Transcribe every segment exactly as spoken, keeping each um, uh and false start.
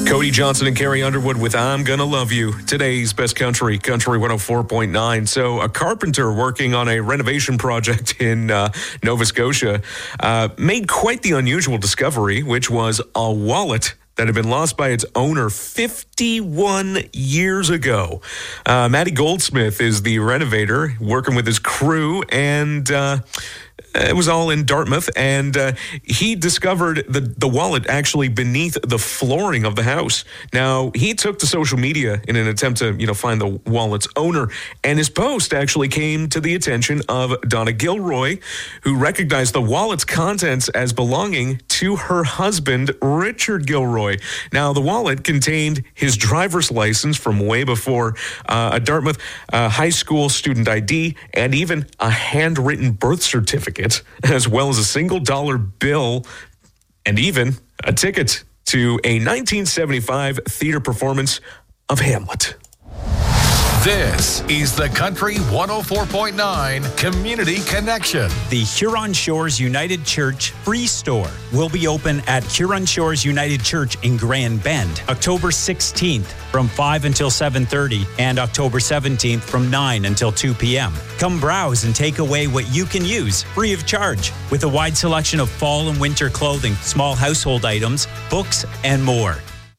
Cody Johnson and Carrie Underwood with I'm Gonna Love You. Today's Best Country, Country one oh four point nine. So a carpenter working on a renovation project in uh, Nova Scotia uh, made quite the unusual discovery, which was a wallet that had been lost by its owner fifty-one years ago. Uh, Matty Goldsmith is the renovator working with his crew, and uh, it was all in Dartmouth, and uh, he discovered the, the wallet actually beneath the flooring of the house. Now, he took to social media in an attempt to, you know, find the wallet's owner, and his post actually came to the attention of Donna Gilroy, who recognized the wallet's contents as belonging to her husband, Richard Gilroy. Now, the wallet contained his driver's license from way before, uh, a Dartmouth uh, high school student I D, and even a handwritten birth certificate, as well as a single dollar bill and even a ticket to a nineteen seventy-five theater performance of Hamlet. This is the Country one oh four point nine Community Connection. The Huron Shores United Church Free Store will be open at Huron Shores United Church in Grand Bend, October sixteenth from five until seven thirty and October seventeenth from nine until two p.m. Come browse and take away what you can use free of charge with a wide selection of fall and winter clothing, small household items, books, and more.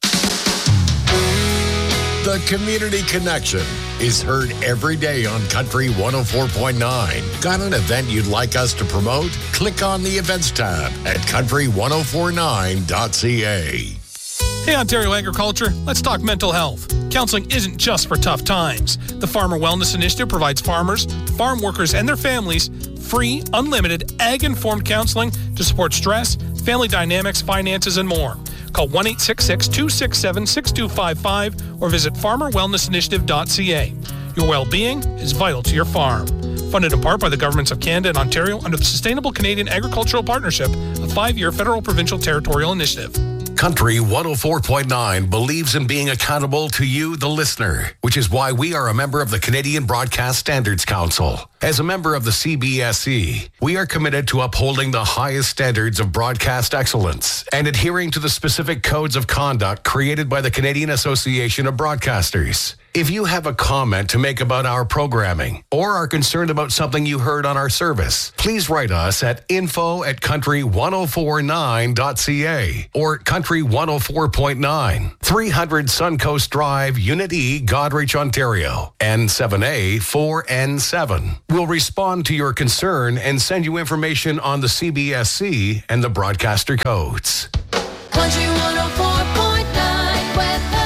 The Community Connection is heard every day on Country one oh four point nine. Got an event you'd like us to promote? Click on the Events tab at country ten forty-nine dot c a. Hey, Ontario Agriculture, let's talk mental health. Counseling isn't just for tough times. The Farmer Wellness Initiative provides farmers, farm workers, and their families free, unlimited, ag-informed counseling to support stress, family dynamics, finances, and more. Call one eight six six, two six seven, six two five five or visit farmer wellness initiative dot c a. Your well-being is vital to your farm. Funded in part by the governments of Canada and Ontario under the Sustainable Canadian Agricultural Partnership, a five-year federal provincial territorial initiative. Country one oh four point nine believes in being accountable to you, the listener, which is why we are a member of the Canadian Broadcast Standards Council. As a member of the C B S E, we are committed to upholding the highest standards of broadcast excellence and adhering to the specific codes of conduct created by the Canadian Association of Broadcasters. If you have a comment to make about our programming or are concerned about something you heard on our service, please write us at info at country ten forty-nine dot c a or Country one oh four point nine, three hundred Suncoast Drive, Unit E, Goderich, Ontario, N seven A four N seven. We'll respond to your concern and send you information on the C B S C and the broadcaster codes. Country one oh four point nine weather.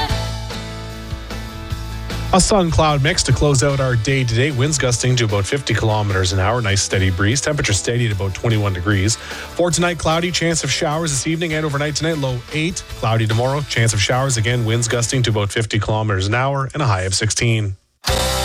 A sun-cloud mix to close out our day today. Winds gusting to about fifty kilometers an hour. Nice steady breeze. Temperature steady at about twenty-one degrees. For tonight, cloudy. Chance of showers this evening and overnight tonight. Low eight. Cloudy tomorrow. Chance of showers again. Winds gusting to about fifty kilometers an hour and a high of sixteen.